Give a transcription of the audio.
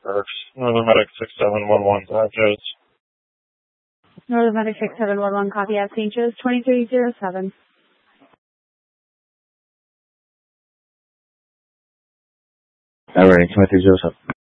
Perks. Northern Medic 6711, St. Joe's. Northern Medic 6711, copy at St. Joe's 2307. Alright, 2307.